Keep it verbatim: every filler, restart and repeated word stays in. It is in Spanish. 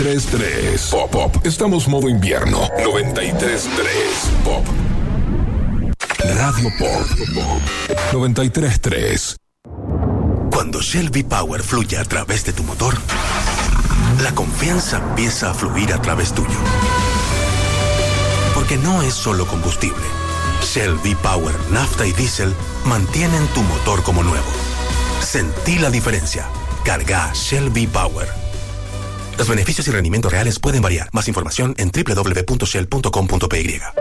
tres tres Pop Pop. Estamos modo invierno. noventa y tres tres Pop. Radio Pop. noventa y tres tres. Cuando Shell V-Power fluye a través de tu motor, la confianza empieza a fluir a través tuyo. Porque no es solo combustible. Shell V-Power, nafta y diésel mantienen tu motor como nuevo. Sentí la diferencia. Carga Shell V-Power. Los beneficios y rendimientos reales pueden variar. Más información en doble u doble u doble u punto shell punto com punto p y.